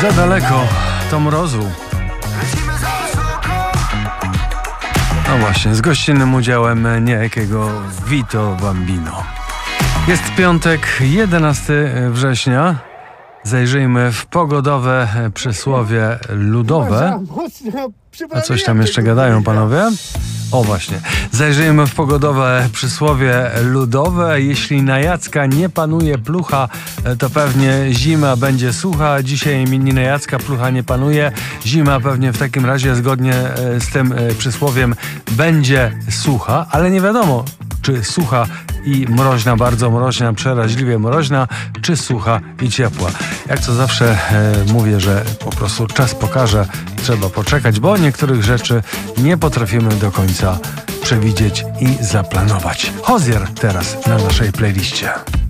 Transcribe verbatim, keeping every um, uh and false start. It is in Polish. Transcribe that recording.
Za daleko to mrozu. No właśnie, z gościnnym udziałem niejakiego Vito Bambino. Jest piątek, jedenastego września. Zajrzyjmy w pogodowe przysłowie ludowe. A coś tam jeszcze gadają panowie? O właśnie. Zajrzyjmy w pogodowe przysłowie ludowe. Jeśli na Jacka nie panuje plucha, to pewnie zima będzie sucha. Dzisiaj imieniny Jacka, plucha nie panuje. Zima pewnie w takim razie zgodnie z tym przysłowiem będzie sucha, ale nie wiadomo, czy sucha i mroźna, bardzo mroźna, przeraźliwie mroźna, czy sucha i ciepła. Jak to zawsze e, mówię, że po prostu czas pokaże, trzeba poczekać, bo niektórych rzeczy nie potrafimy do końca przewidzieć i zaplanować. Hozier teraz na naszej playliście.